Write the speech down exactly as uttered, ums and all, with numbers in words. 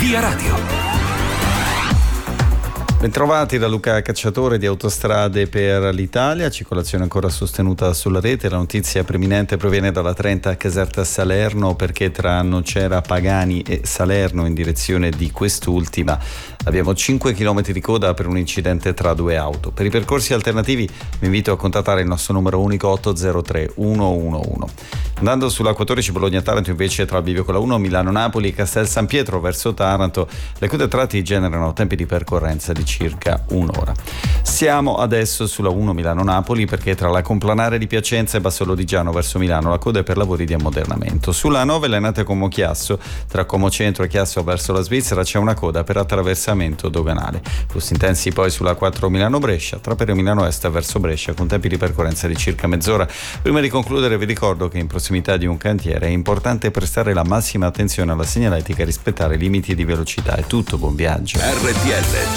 Via Radio. Bentrovati da Luca Cacciatore di Autostrade per l'Italia, circolazione ancora sostenuta sulla rete. La notizia preminente proviene dalla Trenta Caserta Salerno, perché tra Nocera Pagani e Salerno in direzione di quest'ultima abbiamo cinque chilometri di coda per un incidente tra due auto. Per i percorsi alternativi vi invito a contattare il nostro numero unico otto zero tre uno uno uno. Andando sulla quattordici Bologna-Taranto invece, tra il bivio con la uno Milano-Napoli e Castel San Pietro verso Taranto, le code a tratti generano tempi di percorrenza di circa un'ora. Siamo adesso sulla uno Milano-Napoli, perché tra la Complanare di Piacenza e Bassolo-Digiano verso Milano la coda è per lavori di ammodernamento. Sulla nove Lenate Como Chiasso, tra Como Centro e Chiasso verso la Svizzera c'è una coda per attraversamento doganale. Flussi intensi poi sulla quattro Milano-Brescia, tra Perio Milano Est verso Brescia, con tempi di percorrenza di circa mezz'ora. Prima di concludere vi ricordo che in prossimità di un cantiere è importante prestare la massima attenzione alla segnaletica e rispettare i limiti di velocità. È tutto, buon viaggio. R T L